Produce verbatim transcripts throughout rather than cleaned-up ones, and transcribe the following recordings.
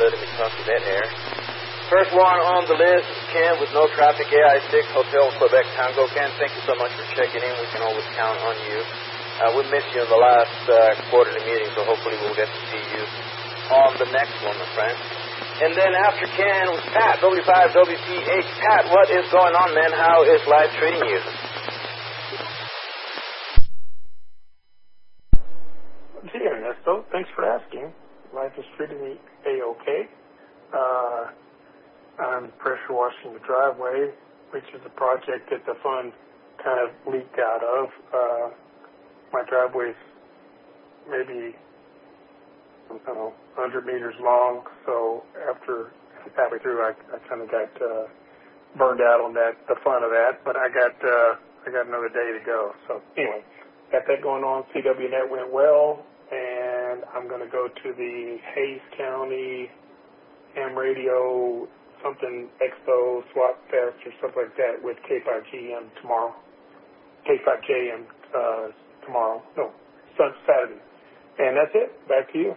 letting me talk to that air. First one on the list is Ken with No Traffic, A I six, Hotel Quebec Tango. Ken, thank you so much for checking in. We can always count on you. Uh, we missed you in the last uh, quarterly meeting, so hopefully we'll get to see you on the next one, my friend. And then after Ken was Pat, W five W P H. Pat, what is going on, man? How is life treating you? Gee, Ernesto, thanks for asking. Life is treating me A-okay. Uh, I'm pressure washing the driveway, which is a project that the fund kind of leaked out of. Uh, my driveway's maybe, I don't know, one hundred meters long, so after halfway through, I, I kind of got uh, burned out on that, the fun of that, but I got uh, I got another day to go. So anyway, got that going on. C W Net went well, and I'm going to go to the Hayes County Ham Radio something Expo Swap Fest or something like that with K five G M tomorrow. K five K M uh, tomorrow. No, Sun Saturday. And that's it. Back to you.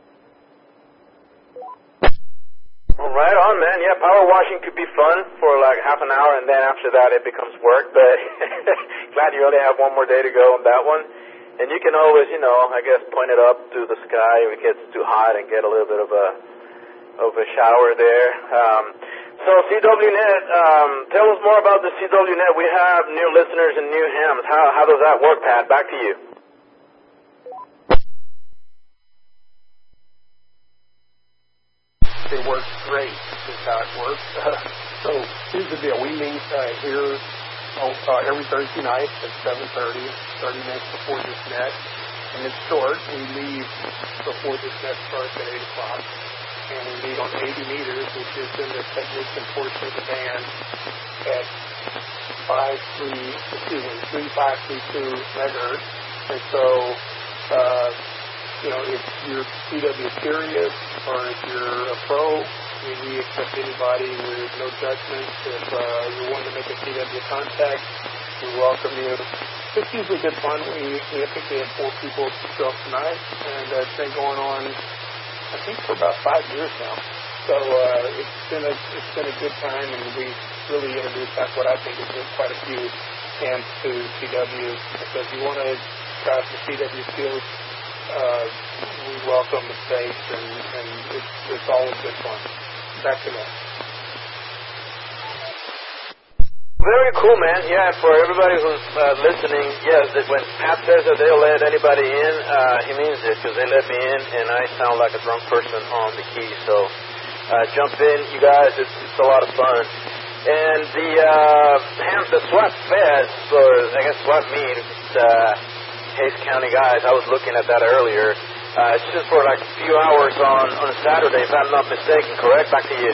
Well, right on, man. Yeah, power washing could be fun for like half an hour, and then after that it becomes work. But glad you only have one more day to go on that one. And you can always, you know, I guess, point it up to the sky if it gets too hot and get a little bit of a of a shower there. Um, so C W Net, um, tell us more about the C W Net. We have new listeners and new hams. How how does that work, Pat? Back to you. It works great. That's how it works. Uh, so here's the deal. We meet uh, here oh, uh, every Thursday night at seven thirty, thirty minutes before this net. And it's short. We leave before this net starts at eight o'clock. And we meet on eighty meters, which is in the technician portion of the band at five three, excuse me, three five three two megahertz. And so, uh, you know, if you're C W curious or if you're a pro, I mean, we accept anybody with no judgment. If uh, you want to make a C W contact, we welcome you. It's usually good fun. We, we I think we had four people show up tonight, and uh, it's been going on, I think, for about five years now. So uh, it's been a it's been a good time, and we really introduced what I think is quite a few hands to C W. So if you want to try the C W skills, uh, we welcome the space, and, and it's, it's always good fun. Back to that. Very cool, man. Yeah, for everybody who's uh, listening, yes, that when Pat says that they'll let anybody in, uh, he means it, because they let me in, and I sound like a drunk person on the key. So uh, jump in, you guys. It's, it's a lot of fun. And the uh, the SWAT Fest, or I guess SWAT meet, it's uh, Hayes County guys. I was looking at that earlier. Uh, it's just for like a few hours on, on a Saturday, if I'm not mistaken, correct? Back to you.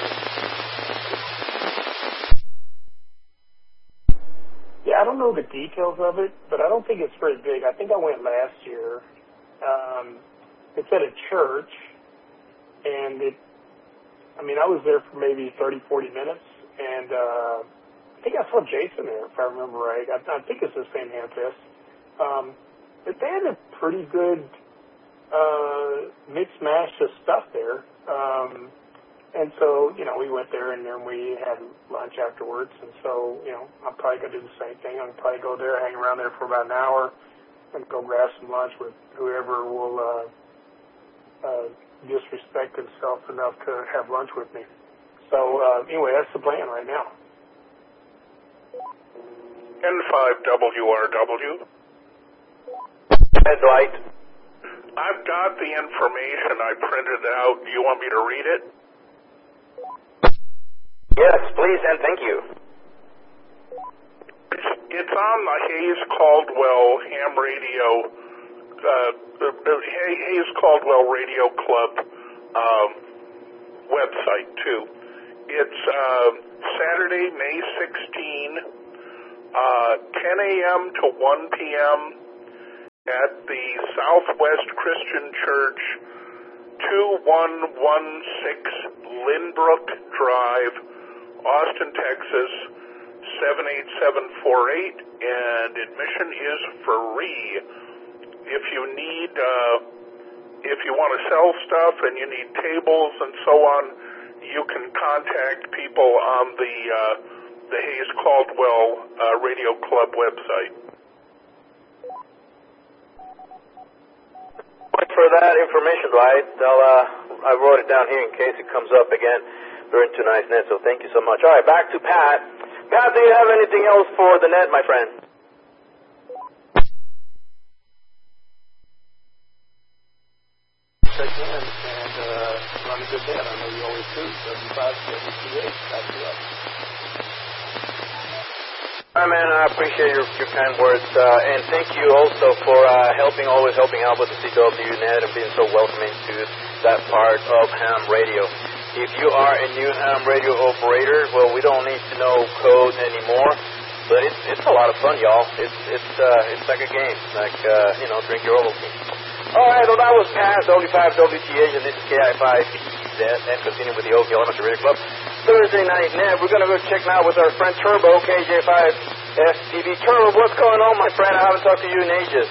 Yeah, I don't know the details of it, but I don't think it's very big. I think I went last year. Um, it's at a church, and it, I mean, I was there for maybe thirty, forty minutes, and uh, I think I saw Jason there, if I remember right. I, I think it's the same Hamfest. Um, but they had a pretty good uh, mixed mash of stuff there. Um, and so, you know, we went there, and then we had lunch afterwards. And so, you know, I'm probably going to do the same thing. I'm probably go there, hang around there for about an hour, and go grab some lunch with whoever will uh, uh, disrespect himself enough to have lunch with me. So, uh, anyway, that's the plan right now. N five W R W. Red light. I've got the information. I printed it out. Do you want me to read it? Yes, please, and thank you. It's, it's on the Hayes Caldwell Ham Radio, uh, the, the Hayes Caldwell Radio Club um, website, too. It's uh, Saturday, May sixteenth, uh, ten a.m. to one p.m. at the Southwest Christian Church, two one one six Lynbrook Drive, Austin, Texas, seven eight seven four eight, and admission is free. If you need uh, if you want to sell stuff and you need tables and so on, you can contact people on the uh, the Hayes Caldwell uh, Radio Club website. For that information, Dwight, I'll, uh, I wrote it down here in case it comes up again during tonight's net, so thank you so much. All right, back to Pat. Pat, do you have anything else for the net, my friend? Check in and uh, run a good net. I know you always do. seventy-five, seventy-eight, back to us. All right, man, I appreciate your, your kind words, uh, and thank you also for uh, helping, always helping out with the C W net and being so welcoming to that part of ham radio. If you are a new ham radio operator, well, we don't need to know code anymore, but it's it's a lot of fun, y'all. It's it's uh, it's like a game, like uh, you know, drink your Ovaltine. All right, well, that was past W five W T H, and this is K I five P Z, and continuing with the Okie Elementary Radio Club. Thursday night net. We're going to go check now with our friend Turbo, K J five S T V. Turbo, what's going on, my friend? I haven't talked to you in ages.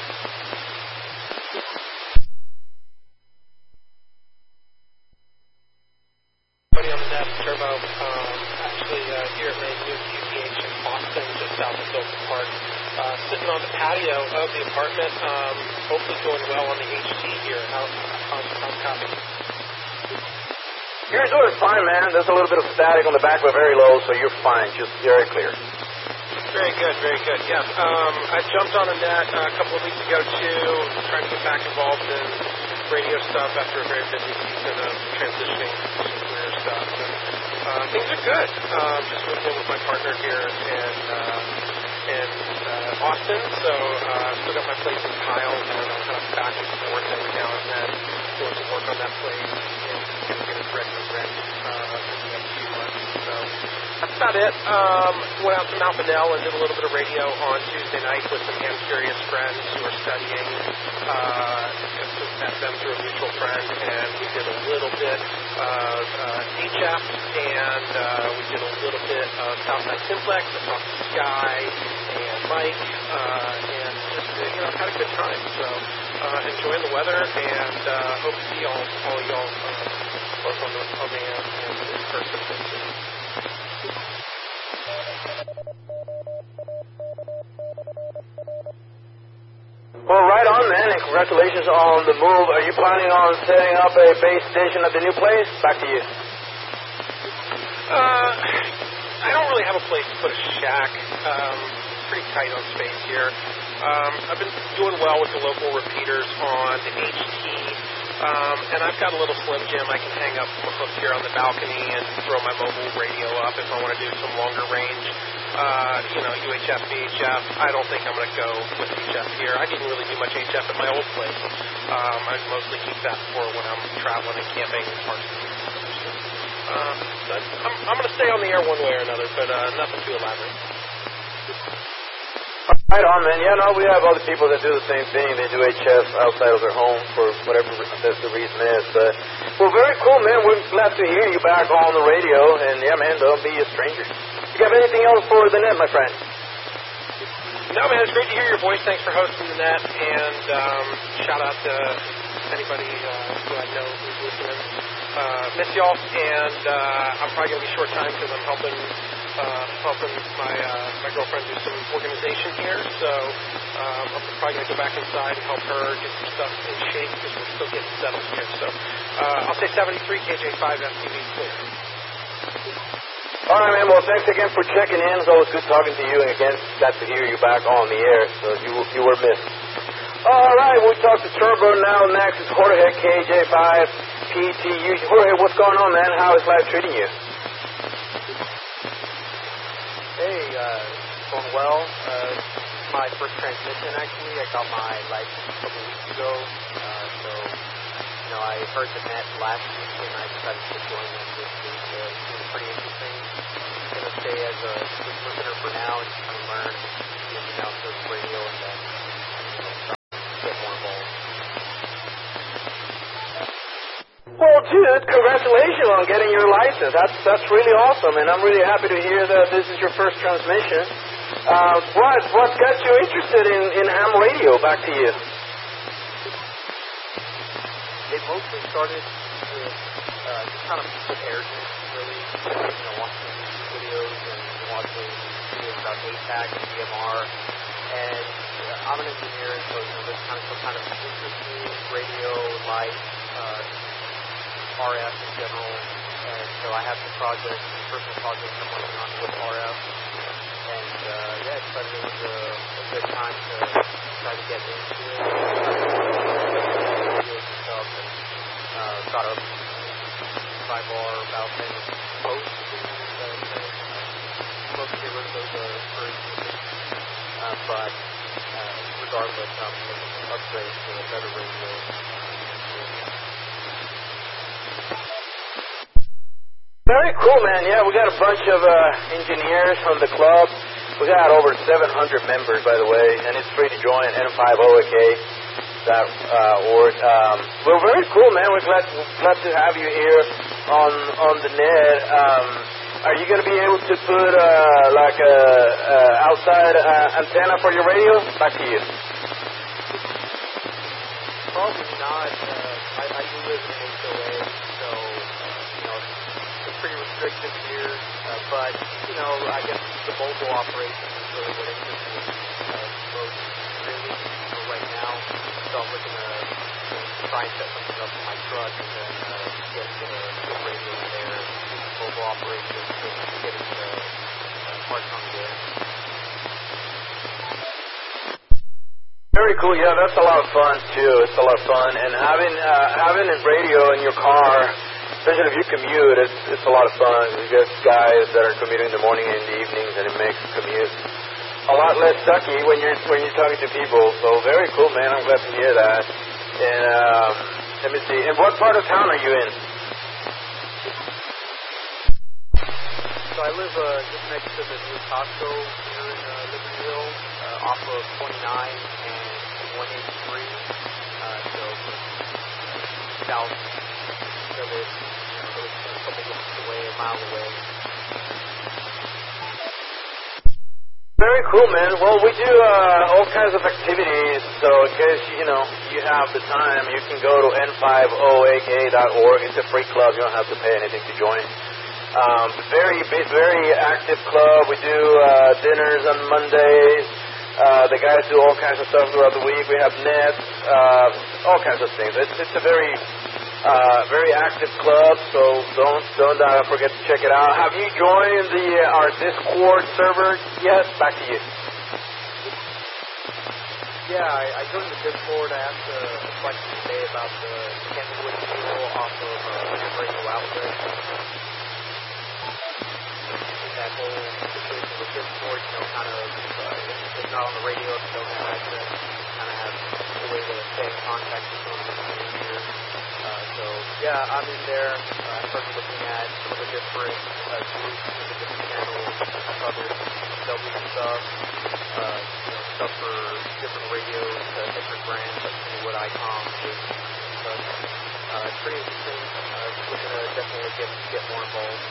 On the net, Turbo, um, actually uh, here at Radio Q T H in Boston, just south of Oak Park, uh, sitting on the patio of the apartment, um, hopefully going well on the H T here. How, how's how's copy? You're doing fine, man. There's a little bit of static on the back, but very low, so you're fine. Just very clear. Very good, very good. Yeah, um, I jumped on a net uh, a couple of weeks ago too, trying to get back involved in radio stuff after a very busy season of transitioning to some career stuff. And, uh, things are good. Um, just moved in with my partner here in uh, in uh, Austin, so uh, still got my place in Kyle, and I'm kind of back and forth every now and then doing some work on that place and get it ready for rent uh, in the next few months. So that's about it. Um, went out to Mount Manel and did a little bit of radio on Tuesday night with some ham-curious friends who are studying. Uh, just met them through a mutual friend, and we did a little bit of uh, H F, and uh, we did a little bit of Southside Simplex. I talked to Sky and Mike, uh, and just uh, you know had a good time. So uh, enjoying the weather, and uh, hope to see all all of y'all uh, both on the on the air and in person soon. Well, right on, man, and congratulations on the move. Are you planning on setting up a base station at the new place? Back to you. Uh, I don't really have a place to put a shack. Um, pretty tight on space here. Um, I've been doing well with the local repeaters on the H T, um, and I've got a little Slim Jim I can hang up from a hook here on the balcony and throw my mobile radio up if I want to do some longer range. Uh, you know, U H F, V H F. I don't think I'm going to go with H F here. I didn't really do much H F at my old place. Um, I mostly keep that for when I'm traveling and camping and parts of the uh, but I'm, I'm going to stay on the air one way or another, but uh, nothing too elaborate. Right on, man. Yeah, no, we have other people that do the same thing. They do H F outside of their home for whatever the reason is. But, well, very cool, man. We're glad to hear you back on the radio. And, yeah, man, don't be a stranger. You have anything else for the net, my friend? No, man, it's great to hear your voice. Thanks for hosting the net. And um, shout out to anybody uh, who I know who's listening. Uh, miss y'all. And uh, I'm probably going to be short time because I'm helping uh, helping my uh, my girlfriend do some organization here. So um, I'm probably going to go back inside and help her get some stuff in shape because we're still getting settled here. So uh, I'll say seventy-three K J five F T V clear. All right, man. Well, thanks again for checking in. It's always good talking to you, and again, glad to hear you back on the air. So you you were missed. All right, we talked to Turbo now. Next is Jorge, K J five P T U. Jorge, what's going on, man? How is life treating you? Hey, uh, going well. Uh, my first transmission, actually. I got my license a couple weeks ago. Uh, so, you know, I heard the net last week, and I decided to join it this week. Uh, it's been pretty interesting. I'm going to stay as a listener for now and just kind of learn the ins and outs of radio and then, you know, try to get more involved. Well, dude, congratulations on getting your license. That's that's really awesome, and I'm really happy to hear that this is your first transmission. Uh, what what got you interested in, in ham radio? Back to you. mostly started with uh, just kind of with arrogance, really. You know, watching YouTube videos and watching videos about A PAC and D M R. And uh, I'm an engineer, so you know, there's kind of some kind of interest in radio, light, uh, R F in general. And so I have some projects, some personal projects I'm working on with R F. And uh, yeah, I decided it was a, a good time to try to get into it. Videos and stuff, and uh, got a sidebar about things post that supposed to get rid of those uh, current users. Uh, but uh, regardless, I'm looking to upgrade to a better radio. Very cool, man. Yeah, we got a bunch of uh, engineers from the club. We got over seven hundred members, by the way, and it's free to join, N five O A K dot org. Um, well, very cool, man. We're glad, glad to have you here on on the net. Um, are you going to be able to put uh, like a, a outside uh, antenna for your radio? Back to you. Probably not. Uh, I, I do live in H O A, so uh, you know it's pretty restricted here. Uh, but you know, I guess the mobile operation is really what interests me uh, most, really, for right now. So I'm looking to you know, try and set something up in my truck and then uh, get uh, get radio in there, use mobile operation to get it uh, uh, parts on the air. Very cool. Yeah, that's a lot of fun too. It's a lot of fun, and having uh, having a radio in your car, especially if you commute, it's it's a lot of fun. You get guys that are commuting in the morning and in the evenings, and it makes commute a lot less sucky when you're when you're talking to people. So very cool, man. I'm glad to hear that. And um, let me see. And what part of town are you in? So I live uh, just next to the new Costco here in uh, Libertyville, uh, off of twenty-nine and one eighty-three. Uh, so south of it, you know, a couple blocks away, a mile away. Very cool, man. Well, we do uh, all kinds of activities, so in case, you know, you have the time, you can go to N five O A K dot org. It's a free club. You don't have to pay anything to join. Um, very, very active club. We do uh, dinners on Mondays. Uh, the guys do all kinds of stuff throughout the week. We have nets, uh, all kinds of things. It's, it's a very, uh, very active club, so don't don't uh, forget to check it out. Have you joined the uh, our Discord server yet? Back to you. Yeah, I, I joined the Discord. I asked a, a question today about the Kenwood deal off of uh, radio outlet. That whole situation with Discord, you know, kind of, uh, if it's not on the radio, if you don't have access, kind of have a way to stay in contact with some of the engineers. Uh, so, yeah, I'm in there. Uh, I started looking at some of the different uh, groups, some of the different channels, other W stuff, uh, you know, stuff for different radios, uh, different brands, like Kenwood, ICOM, J C, and such. Uh, it's pretty interesting. Uh, just looking to definitely get, get more involved.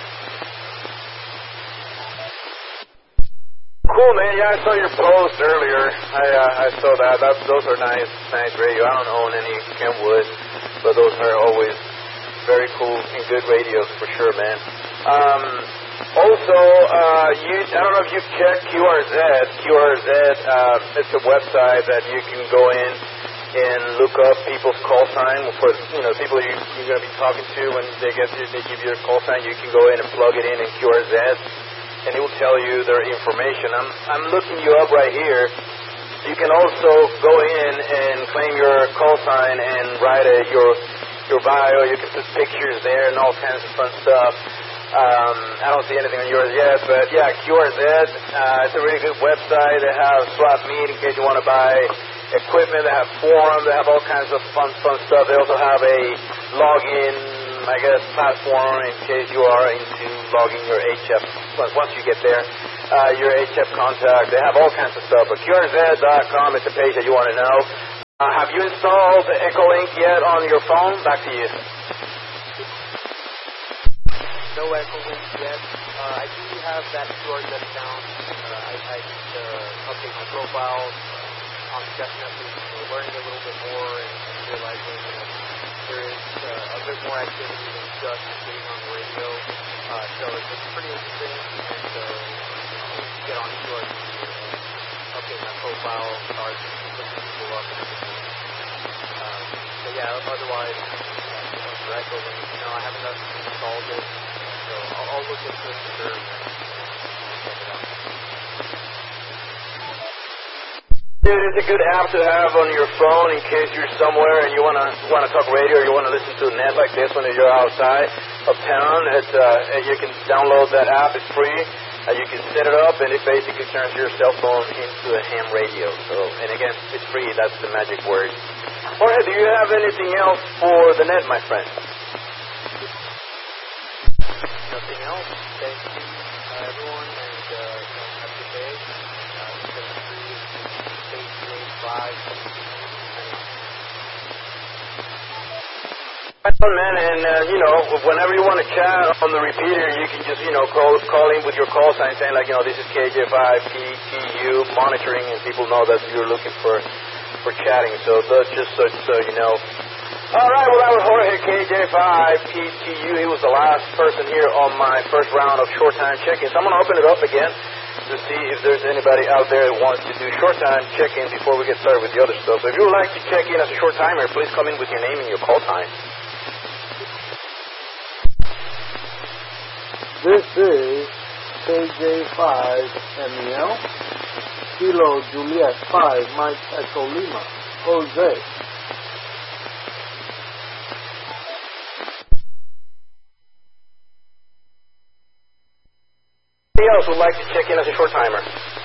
Cool, man. Yeah, I saw your post earlier. I uh, I saw that. That those are nice, nice radio. I don't own any Kenwood, but those are always very cool and good radios for sure, man. Um, also, uh, you I don't know if you checked Q R Z. Q R Z, uh, it's a website that you can go in and look up people's call sign for you know people you, you're going to be talking to when they get you, they give you your call sign. You can go in and plug it in in Q R Z. And it will tell you their information. I'm I'm looking you up right here. You can also go in and claim your call sign and write a, your your bio. You can put pictures there and all kinds of fun stuff. Um, I don't see anything on yours yet, but yeah, Q R Z. Uh, it's a really good website. They have swap meet in case you want to buy equipment. They have forums. They have all kinds of fun fun stuff. They also have a login, I guess, platform in case you are into logging your H F. Once you get there, uh, your H F contact. They have all kinds of stuff. But Q R Z dot com is the page that you want to know. Uh, have you installed EchoLink yet on your phone? Back to you. No EchoLink yet. Uh, I do have that Q R Z account. Uh, I, I need to update my profile. Uh, I'm definitely you know, learning a little bit more and, and realizing that there is uh, a bit more activity than just getting on the radio. Uh, so it's, it's pretty interesting, and so you know, get onto it, uh, update my profile, start looking people up and everything. Um, but yeah, otherwise, uh, you know, for Echo Link, you know, I haven't installed it, so I'll, I'll look into it for sure and check it out. Dude, it's a good app to have on your phone in case you're somewhere and you want to want to talk radio or you want to listen to a net like this when you're outside of town. It's uh, you can download that app. It's free. Uh, you can set it up, and it basically turns your cell phone into a ham radio. So, and again, it's free. That's the magic word. Jorge, do you have anything else for the net, my friend? Nothing else. Thank you, uh, everyone, and uh, have a good day. Well, man, and uh, you know, whenever you want to chat on the repeater, you can just, you know, call, call in with your call sign saying, like, you know, this is K J five P T U monitoring, and people know that you're looking for for chatting. So that's just so, so you know. All right, well, that was Jorge, K J five P T U. He was the last person here on my first round of short time check-ins. I'm going to open it up again to see if there's anybody out there that wants to do short time check-in before we get started with the other stuff. So if you would like to check in as a short timer, please come in with your name and your call time. This is K J five M E L, Kilo Juliet five, Mike Echo Lima, Jose. Anybody else would like to check in as a short timer?